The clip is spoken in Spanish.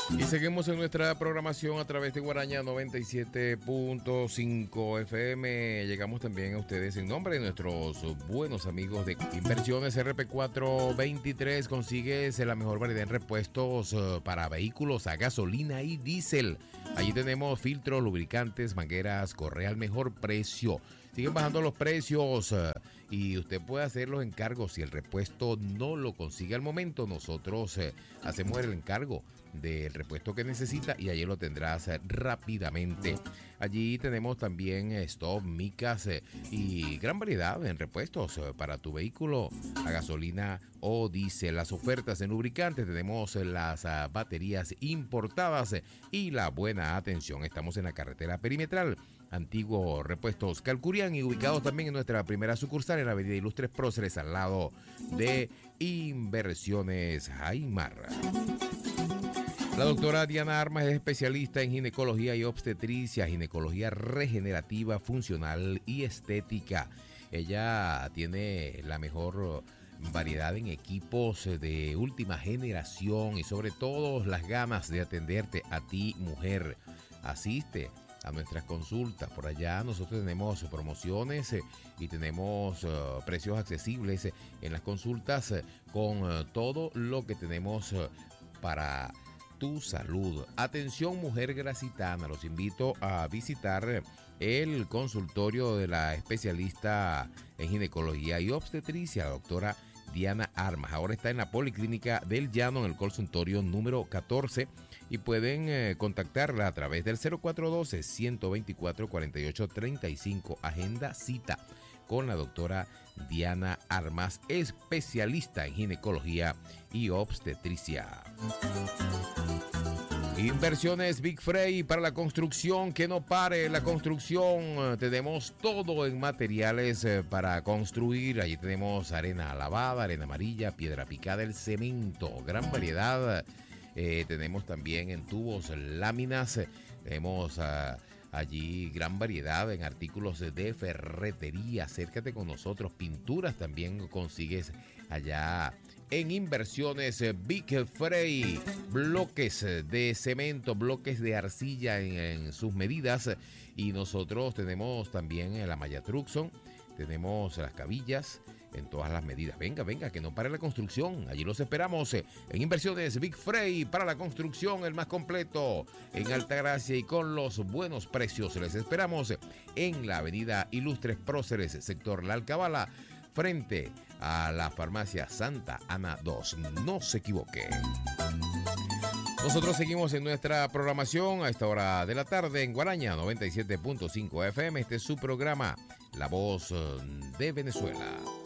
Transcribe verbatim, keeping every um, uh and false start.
Y seguimos en nuestra programación a través de Guaraña noventa y siete punto cinco F M. Llegamos también a ustedes en nombre de nuestros buenos amigos de Inversiones R P cuatrocientos veintitrés. Consigues la mejor variedad en repuestos para vehículos a gasolina y diésel. Allí tenemos filtros, lubricantes, mangueras, correa al mejor precio. Siguen bajando los precios uh, y usted puede hacer los encargos. Si el repuesto no lo consigue al momento, nosotros uh, hacemos el encargo del repuesto que necesita y allí lo tendrás uh, rápidamente. Allí tenemos también uh, stop, micas uh, y gran variedad en repuestos uh, para tu vehículo a gasolina o diésel. Las ofertas en lubricantes, tenemos uh, las uh, baterías importadas uh, y la buena atención. Estamos en la carretera perimetral, Antiguo Repuestos Calcurián, y ubicados también en nuestra primera sucursal en la avenida Ilustres Próceres, al lado de Inversiones Jaimar. La doctora Diana Armas es especialista en ginecología y obstetricia, ginecología regenerativa, funcional y estética. Ella tiene la mejor variedad en equipos de última generación y sobre todo las ganas de atenderte a ti, mujer. Asiste a nuestras consultas. Por allá nosotros tenemos promociones eh, y tenemos uh, precios accesibles eh, en las consultas eh, con uh, todo lo que tenemos uh, para tu salud. Atención, mujer gracitana, los invito a visitar el consultorio de la especialista en ginecología y obstetricia, la doctora Diana Armas. Ahora está en la Policlínica del Llano, en el consultorio número catorce, y pueden eh, contactarla a través del cero cuatro uno dos, uno dos cuatro, cuatro ocho tres cinco. Agenda cita con la doctora Diana Armas, especialista en ginecología y obstetricia. Inversiones Big Frey para la construcción, que no pare la construcción. Tenemos todo en materiales para construir. Allí tenemos arena lavada, arena amarilla, piedra picada, el cemento, gran variedad. Eh, tenemos también en tubos, láminas. Tenemos uh, allí gran variedad en artículos de ferretería. Acércate con nosotros. Pinturas también consigues allá en Inversiones Big Frey. Bloques de cemento, bloques de arcilla en, en sus medidas. Y nosotros tenemos también la malla Truxon. Tenemos las cabillas en todas las medidas. Venga, venga, que no pare la construcción. Allí los esperamos en Inversiones Big Frey para la construcción, el más completo en Altagracia y con los buenos precios. Les esperamos en la avenida Ilustres Próceres, sector La Alcabala, frente a la farmacia Santa Ana dos. No se equivoque. Nosotros seguimos en nuestra programación a esta hora de la tarde en Guaraña noventa y siete punto cinco F M. Este es su programa, La Voz de Venezuela.